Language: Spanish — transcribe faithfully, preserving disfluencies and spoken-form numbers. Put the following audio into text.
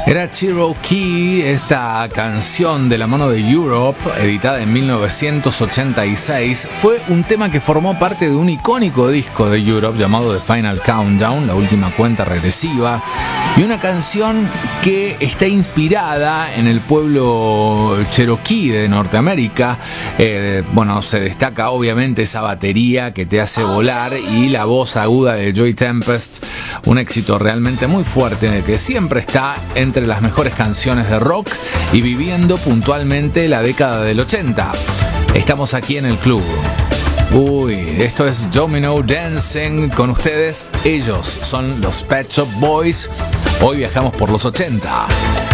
Era Cherokee, esta canción de la mano de Europe, editada en mil novecientos ochenta y seis, fue un tema que formó parte de un icónico disco de Europe llamado The Final Countdown, la última cuenta regresiva, y una canción que está inspirada en el pueblo Cherokee de Norteamérica. Eh, bueno, se destaca obviamente esa batería que te hace volar y la voz aguda de Joey Tempest, un éxito realmente muy fuerte que siempre está entre las mejores canciones de rock y viviendo puntualmente la década del ochenta. Estamos aquí en el club. Uy, esto es Domino Dancing con ustedes. Ellos son los Pet Shop Boys. Hoy viajamos por los ochenta.